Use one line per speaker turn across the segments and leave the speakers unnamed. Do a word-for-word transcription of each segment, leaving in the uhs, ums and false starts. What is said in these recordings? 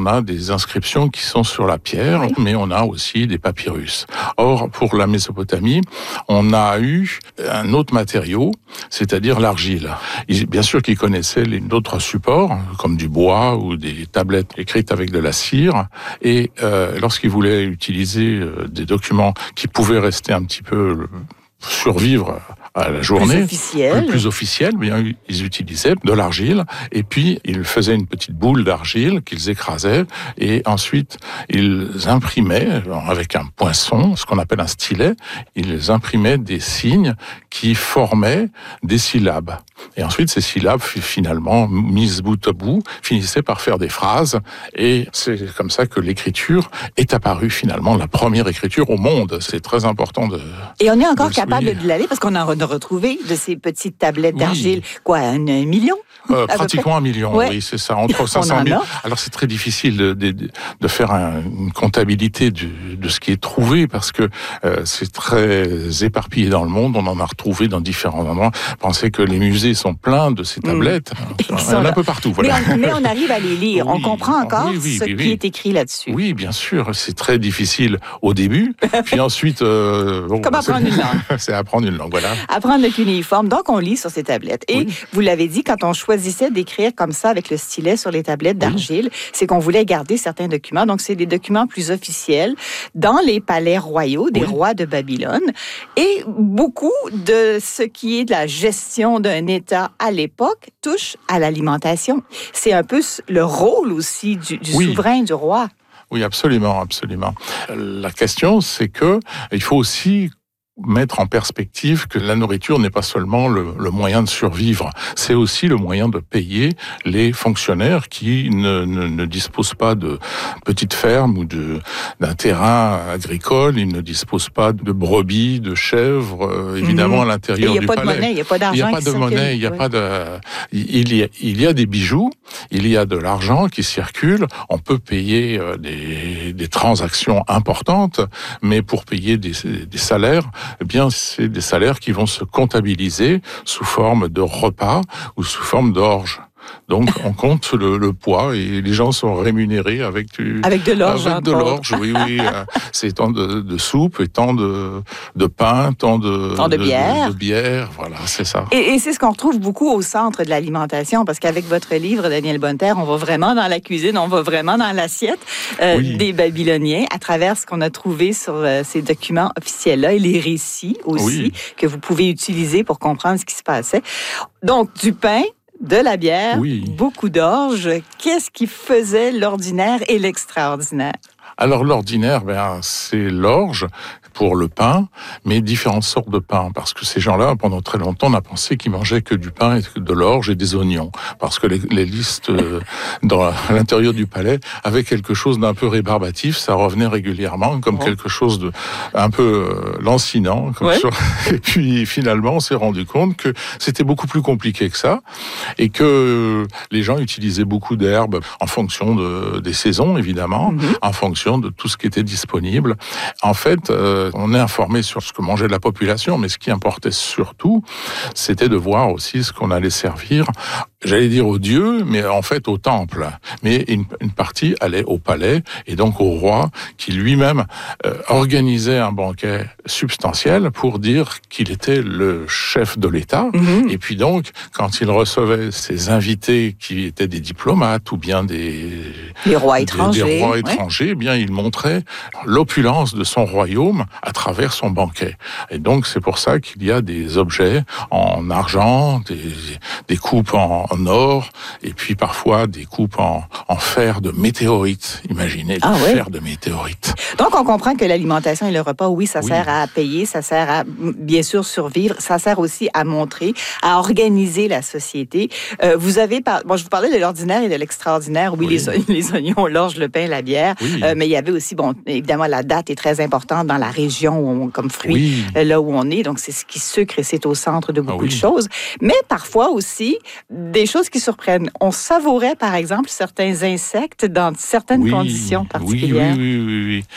on a des inscriptions qui sont sur la pierre, oui. mais on a aussi des papyrus. Or, pour la Mésopotamie, on a eu un autre matériau, c'est-à-dire l'argile. Ils, bien sûr qu'ils connaissaient d'autres supports, comme du bois ou des tablettes écrites avec de la cire, et euh, lorsqu'ils voulaient utiliser euh, des documents qui pouvaient rester un petit peu survivre à la journée,
plus officielle,
plus officielle, bien ils utilisaient de l'argile et puis ils faisaient une petite boule d'argile qu'ils écrasaient et ensuite ils imprimaient avec un poinçon, ce qu'on appelle un stylet, ils imprimaient des signes qui formaient des syllabes. Et ensuite ces syllabes finalement mises bout à bout finissaient par faire des phrases et c'est comme ça que l'écriture est apparue finalement, la première écriture au monde. C'est très important de.
Et on est encore capable de l'aller parce qu'on en a retrouvé de ces petites tablettes d'argile, oui. quoi, un, un million
euh, Pratiquement un million,
ouais.
oui, c'est ça, entre cinq cent mille. Alors c'est très difficile de, de, de faire un, une comptabilité du, de ce qui est trouvé parce que euh, c'est très éparpillé dans le monde, on en a retrouvé dans différents endroits. Pensez que les musées sont pleins de ces tablettes, mmh. il y en a un peu partout. Voilà.
Mais, on, mais on arrive à les lire, oui. on comprend encore
oui, oui,
ce
oui,
qui
oui.
est écrit là-dessus.
Oui, bien sûr, c'est très difficile au début, puis ensuite... Euh, bon,
Comme apprendre une langue.
C'est apprendre une langue, voilà.
Apprendre le cunéiforme, donc on lit sur ces tablettes. Et
oui.
vous l'avez dit, quand on choisissait d'écrire comme ça avec le stylet sur les tablettes d'argile, oui. c'est qu'on voulait garder certains documents. Donc c'est des documents plus officiels dans les palais royaux des oui. rois de Babylone. Et beaucoup de ce qui est de la gestion d'un État à l'époque touche à l'alimentation. C'est un peu le rôle aussi du, du
oui.
souverain, du roi.
Oui, absolument, absolument. La question, c'est que il faut aussi mettre en perspective que la nourriture n'est pas seulement le, le moyen de survivre, c'est aussi le moyen de payer les fonctionnaires qui ne, ne, ne disposent pas de petites fermes ou de, d'un terrain agricole, ils ne disposent pas de brebis, de chèvres, euh, évidemment mmh. à l'intérieur du palais.
Il n'y a pas de monnaie, il n'y a pas d'argent.
Il n'y a pas de monnaie, il n'y a
oui.
pas de... Il y a, il y a des bijoux, il y a de l'argent qui circule, on peut payer des, des transactions importantes, mais pour payer des, des salaires, eh bien, c'est des salaires qui vont se comptabiliser sous forme de repas ou sous forme d'orge. Donc, on compte le, le poids et les gens sont rémunérés avec du...
Avec de l'orge.
Avec de l'orge, oui, oui. C'est tant de, de soupe et tant de, de pain, tant de...
Tant de, de bière.
De, de bière, voilà, c'est ça.
Et, et c'est ce qu'on retrouve beaucoup au centre de l'alimentation, parce qu'avavec votre livre, Daniel Bonneterre, on va vraiment dans la cuisine, on va vraiment dans l'assiette euh, oui. des Babyloniens, à travers ce qu'on a trouvé sur euh, ces documents officiels-là et les récits aussi, oui. que vous pouvez utiliser pour comprendre ce qui se passait. Donc, du pain, de la bière, oui. beaucoup d'orge. Qu'est-ce qui faisait l'ordinaire et l'extraordinaire?
Alors l'ordinaire, ben, c'est l'orge pour le pain, mais différentes sortes de pain, parce que ces gens-là, pendant très longtemps, on a pensé qu'ils mangeaient que du pain, et de l'orge et des oignons, parce que les, les listes euh, dans à l'intérieur du palais avaient quelque chose d'un peu rébarbatif, ça revenait régulièrement comme oh. quelque chose de un peu euh, lancinant, comme ouais. ça. Et puis finalement, on s'est rendu compte que c'était beaucoup plus compliqué que ça, et que les gens utilisaient beaucoup d'herbes en fonction de, des saisons, évidemment, mm-hmm. en fonction de tout ce qui était disponible. En fait, euh, on est informé sur ce que mangeait la population, mais ce qui importait surtout, c'était de voir aussi ce qu'on allait servir, j'allais dire aux dieux, mais en fait au temple. Mais une, une partie allait au palais, et donc au roi, qui lui-même euh, organisait un banquet substantiel pour dire qu'il était le chef de l'État. Mm-hmm. Et puis donc, quand il recevait ses invités qui étaient des diplomates ou bien des...
Les rois étrangers.
Des, des rois étrangers, ouais. eh bien, il montrait l'opulence de son royaume à travers son banquet. Et donc, c'est pour ça qu'il y a des objets en argent, des, des coupes en, en or, et puis parfois des coupes en, en fer de météorites. Imaginez,
ah,
le
oui.
fer de météorites.
Donc, on comprend que l'alimentation et le repas, oui, ça
oui.
sert à payer, ça sert à, bien sûr, survivre, ça sert aussi à montrer, à organiser la société. Euh, vous avez, par... bon, je vous parlais de l'ordinaire et de l'extraordinaire. Oui, oui. Les, les oignons, l'orge, le pain, la bière, oui. euh, mais il y avait aussi, bon, évidemment, la date est très importante dans la région où on, comme fruit, oui. là où on est. Donc, c'est ce qui sucre et c'est au centre de beaucoup ah, oui. de choses. Mais parfois aussi, des choses qui surprennent. On savourait, par exemple, certains insectes dans certaines
oui.
conditions particulières.
Oui, oui, oui, oui, oui.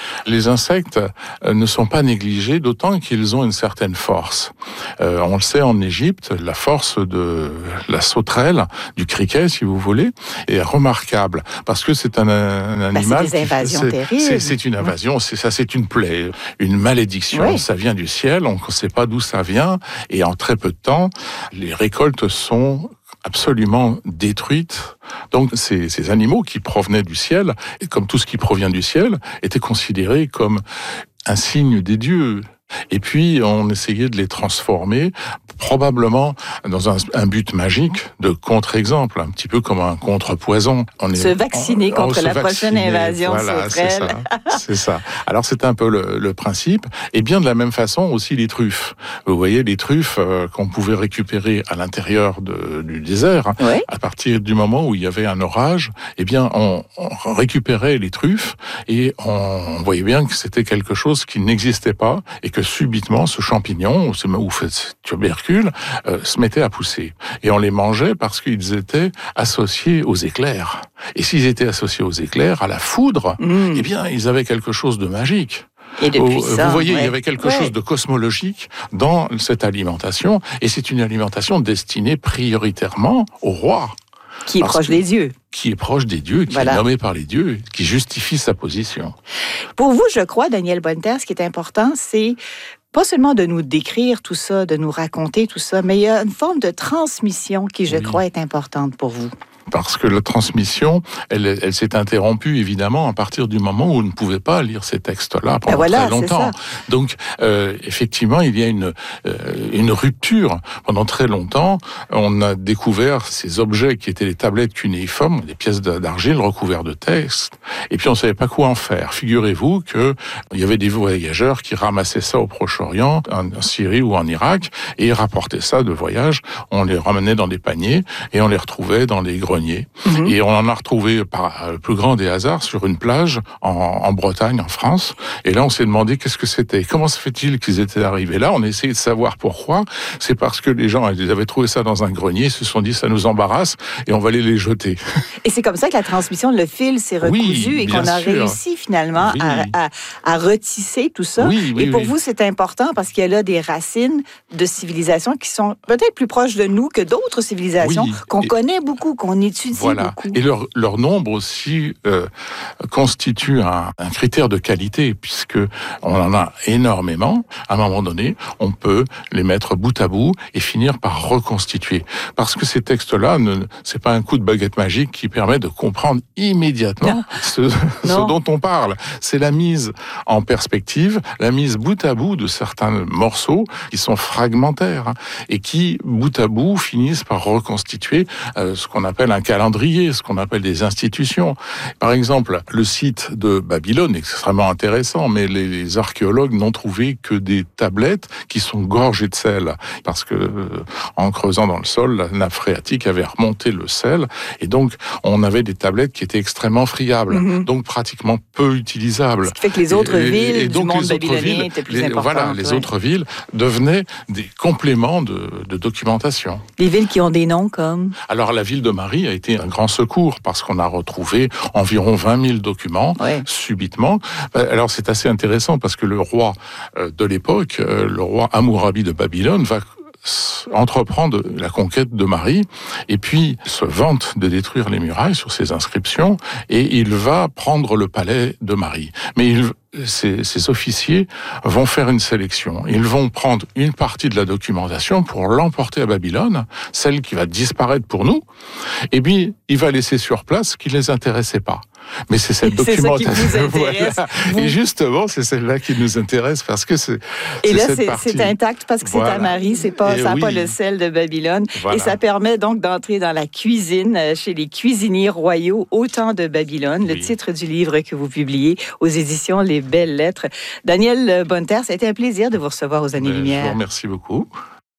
Les insectes ne sont pas négligés, d'autant qu'ils ont une certaine force. Euh, on le sait en Égypte, la force de la sauterelle, du criquet, si vous voulez, est remarquable parce que c'est un, un animal.
Ben, c'est des invasions
c'est,
terribles.
C'est, c'est une invasion, c'est ça, c'est une plaie, une malédiction.
Oui.
Ça vient du ciel, on ne sait pas d'où ça vient, et en très peu de temps, les récoltes sont absolument détruites. Donc ces, ces animaux qui provenaient du ciel, et comme tout ce qui provient du ciel, étaient considérés comme un signe des dieux. Et puis, on essayait de les transformer, probablement dans un, un but magique de contre-exemple, un petit peu comme un contre-poison.
On est, se vacciner on, contre on la prochaine vacciner, invasion
voilà,
sauterelle.
C'est ça, c'est ça. Alors, c'est un peu le, le principe. Et bien de la même façon aussi les truffes. Vous voyez, les truffes euh, qu'on pouvait récupérer à l'intérieur de, du désert,
oui.
à partir du moment où il y avait un orage, eh bien, on, on récupérait les truffes et on, on voyait bien que c'était quelque chose qui n'existait pas et que subitement, ce champignon, ou ce tubercule, euh, se mettait à pousser. Et on les mangeait parce qu'ils étaient associés aux éclairs. Et s'ils étaient associés aux éclairs, à la foudre, mmh. eh bien, ils avaient quelque chose de magique.
Et de puissant,
vous voyez,
ouais.
il y avait quelque
ouais.
chose de cosmologique dans cette alimentation, et c'est une alimentation destinée prioritairement au roi.
Qui est Parce proche des dieux.
Qui est proche des dieux, qui voilà. est nommé par les dieux, qui justifie sa position.
Pour vous, je crois, Daniel Bonneterre, ce qui est important, c'est pas seulement de nous décrire tout ça, de nous raconter tout ça, mais il y a une forme de transmission qui, je oui. crois, est importante pour vous.
Parce que la transmission, elle, elle s'est interrompue évidemment à partir du moment où on ne pouvait pas lire ces textes-là pendant
voilà,
très longtemps. Donc, euh, effectivement, il y a une euh, une rupture. Pendant très longtemps, on a découvert ces objets qui étaient les tablettes cunéiformes, des pièces d'argile recouvertes de textes, et puis on ne savait pas quoi en faire. Figurez-vous que il y avait des voyageurs qui ramassaient ça au Proche-Orient, en Syrie ou en Irak, et rapportaient ça de voyage. On les ramenait dans des paniers et on les retrouvait dans les greniers. Mmh. Et on en a retrouvé par le plus grand des hasards sur une plage en, en Bretagne, en France. Et là, on s'est demandé qu'est-ce que c'était. Comment se fait-il qu'ils étaient arrivés là? On a essayé de savoir pourquoi. C'est parce que les gens ils avaient trouvé ça dans un grenier, ils se sont dit ça nous embarrasse et on va aller les jeter.
Et c'est comme ça que la transmission, le fil s'est recousu oui, et qu'on a sûr. réussi finalement oui. à, à, à retisser tout ça.
Oui, oui,
et pour
oui.
vous, c'est important parce qu'il y a là des racines de civilisations qui sont peut-être plus proches de nous que d'autres civilisations oui. qu'on et... connaît beaucoup, qu'on étudie
voilà.
beaucoup.
Et leur, leur nombre aussi euh, constitue un, un critère de qualité, puisque on en a énormément. À un moment donné, on peut les mettre bout à bout et finir par reconstituer. Parce que ces textes-là, ne, c'est pas un coup de baguette magique qui permet de comprendre immédiatement ce, ce dont on parle. C'est la mise en perspective, la mise bout à bout de certains morceaux qui sont fragmentaires et qui, bout à bout, finissent par reconstituer euh, ce qu'on appelle un calendrier, ce qu'on appelle des institutions. Par exemple, le site de Babylone est extrêmement intéressant, mais les, les archéologues n'ont trouvé que des tablettes qui sont gorgées de sel, parce que euh, en creusant dans le sol, la nappe phréatique avait remonté le sel, et donc on avait des tablettes qui étaient extrêmement friables, mm-hmm. donc pratiquement peu utilisables.
Ce qui fait que les autres
et,
villes
et, et
du monde babylonien étaient plus
les,
importantes.
Voilà, les
ouais.
autres villes devenaient des compléments de, de documentation.
Les villes qui ont des noms comme...
Alors la ville de Marie a été un grand secours parce qu'on a retrouvé environ vingt mille documents
ouais.
subitement. Alors c'est assez intéressant parce que le roi de l'époque, le roi Hammurabi de Babylone, va entreprendre la conquête de Marie et puis se vante de détruire les murailles sur ses inscriptions et il va prendre le palais de Marie. Mais il Ces, ces officiers vont faire une sélection. Ils vont prendre une partie de la documentation pour l'emporter à Babylone, celle qui va disparaître pour nous, et puis il va laisser sur place ce qui ne les intéressait pas. Mais c'est cette
c'est
documentation.
Voilà. Vous...
Et justement, c'est celle-là qui nous intéresse parce que c'est.
Et
c'est
là,
cette
c'est,
partie.
c'est intact parce que voilà. c'est à Marie, c'est pas, ça n'a oui. pas le sel de Babylone. Voilà. Et ça permet donc d'entrer dans la cuisine chez les cuisiniers royaux au temps de Babylone, oui. le titre du livre que vous publiez aux éditions Les Belles Lettres. Daniel Bonneterre, ça a été un plaisir de vous recevoir aux Années-Lumière.
Je vous remercie beaucoup.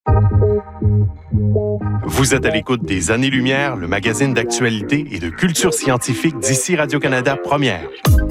Vous êtes à l'écoute des Années-Lumière, le magazine d'actualité et de culture scientifique d'ici Radio-Canada Première.